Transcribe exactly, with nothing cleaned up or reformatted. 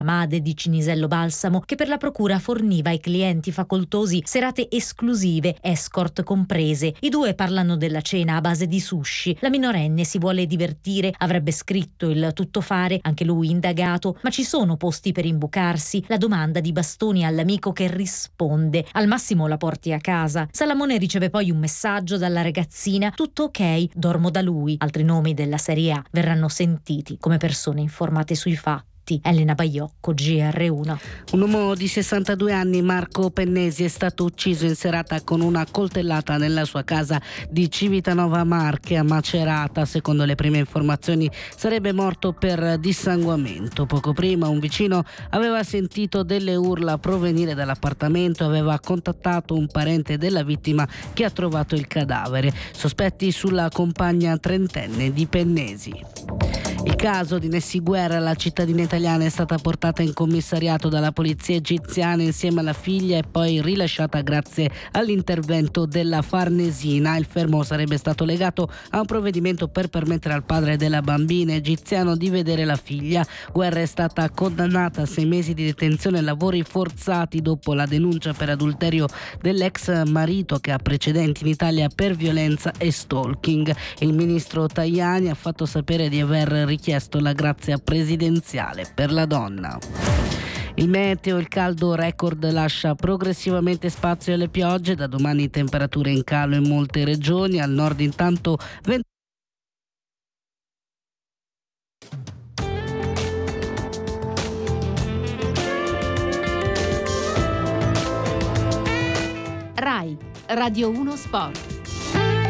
Made di Cinisello Balsamo, che per la procura forniva ai clienti facoltosi serate esclusive, escort comprese. I due parlano della cena a base di sushi. La minorenne si vuole divertire, avrebbe scritto il tuttofare, anche lui indagato, ma ci sono posti per imbucarsi. La domanda di Bastoni all'amico che risponde: al massimo la porti a casa. Salamone riceve poi un messaggio dalla ragazzina: tutto ok, dormo da lui. Altri nomi della serie A verranno sentiti come persone informate sui fatti. Elena Baiocco, G R uno. Un uomo di sessantadue anni, Marco Pennesi, è stato ucciso in serata con una coltellata nella sua casa di Civitanova Marche a Macerata. Secondo le prime informazioni sarebbe morto per dissanguamento. Poco prima un vicino aveva sentito delle urla provenire dall'appartamento e aveva contattato un parente della vittima che ha trovato il cadavere. Sospetti sulla compagna trentenne di Pennesi. Il caso di Nessi Guerra, la cittadina italiana, è stata portata in commissariato dalla polizia egiziana insieme alla figlia e poi rilasciata grazie all'intervento della Farnesina. Il fermo sarebbe stato legato a un provvedimento per permettere al padre della bambina egiziano di vedere la figlia. Guerra è stata condannata a sei mesi di detenzione e lavori forzati dopo la denuncia per adulterio dell'ex marito, che ha precedenti in Italia per violenza e stalking. Il ministro Tajani ha fatto sapere di aver richiesto la grazia presidenziale per la donna. Il meteo: il caldo record lascia progressivamente spazio alle piogge. Da domani temperature in calo in molte regioni, al nord intanto venti. Rai Radio uno Sport.